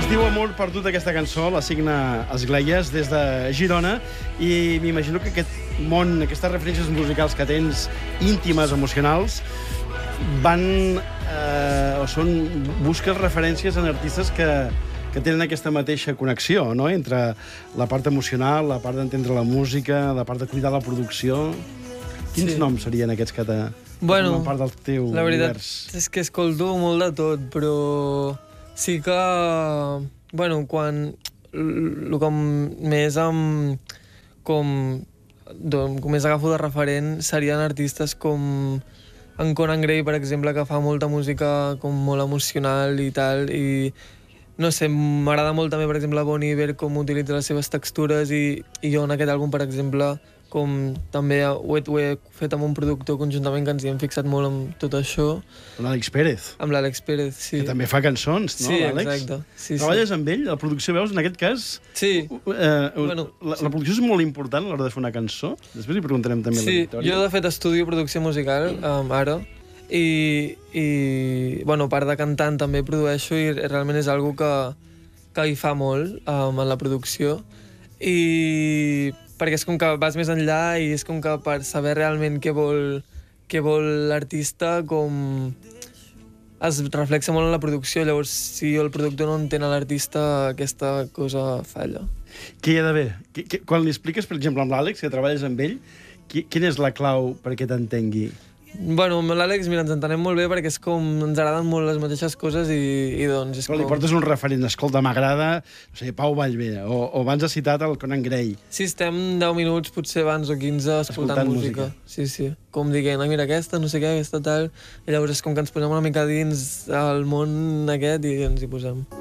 diu Amor perdut aquesta cançó, la signa Esgleies des de Girona, i m'imagino que aquest món, aquestes referències musicals que tens, íntimes, emocionals, van busques referències en artistes que tenen aquesta mateixa connexió, no?, entre la part emocional, la part d'entendre la música, la part de cuidar la producció. Quins noms serien aquests que formen part del teu univers? La veritat és que escolto molt de tot, però sí que, quan el que més agafo de referent serien artistes com en Conan Gray, per exemple, que fa molta música com molt emocional i tal, i no sé, m'agrada molt també, per exemple, Bon Iver, com utilitza les seves textures, i jo en aquest àlbum, per exemple, com també ho he fet amb un productor conjuntament, que ens hi hem fixat molt amb tot això. L'Àlex Pérez. Amb l'Àlex Pérez, sí. Que també fa cançons, no, l'Àlex? Sí, exacte. Sí, treballes amb ell? La producció, veus, en aquest cas? Sí. La producció és molt important a l'hora de fer una cançó? Després li preguntarem també a la Victòria. Sí, jo de fet estudio producció musical, ara, i a part de cantant també produeixo, i realment és algo que hi fa molt en la producció, i perquè és com que vas més enllà, i és com que per saber realment què vol l'artista, com es reflexa molt en la producció. Llavors, si el productor no entén a l'artista, aquesta cosa falla. Què hi ha d'haver? Quan li expliques, per exemple, amb l'Àlex, que treballes amb ell, quina és la clau perquè t'entengui? Amb l'Àlex, mira, ens entenem molt bé perquè és com ens agraden molt les mateixes coses, i doncs és com... Però li portes un referent, escolta, m'agrada, no sé, Pau Vallvé, o abans has citat el Conan Gray. Sí, estem 10 minuts, potser abans, o 15, escoltant música. Sí, com dient, mira aquesta, no sé què, aquesta tal, i llavors és com que ens posem una mica dins el món aquest i ens hi posem.